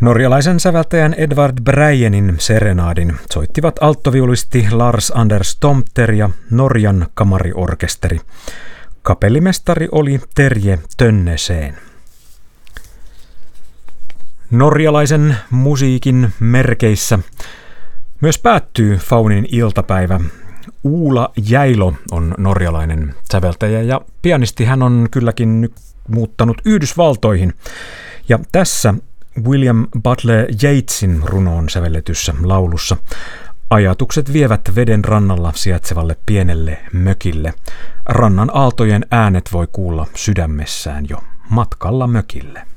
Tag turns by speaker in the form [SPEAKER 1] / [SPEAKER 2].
[SPEAKER 1] Norjalaisen säveltäjän Edvard Breijenin serenaadin soittivat alttoviulisti Lars Anders Tomter ja Norjan kamariorkesteri. Kapellimestari oli Terje Tönneseen. Norjalaisen musiikin merkeissä myös päättyy Faunin iltapäivä. Uula Jäilo on norjalainen säveltäjä ja pianisti. Hän on kylläkin nyt muuttanut Yhdysvaltoihin. Ja tässä William Butler Yeatsin runoon sävelletyssä laulussa ajatukset vievät veden rannalla sijaitsevalle pienelle mökille. Rannan aaltojen äänet voi kuulla sydämessään jo matkalla mökille.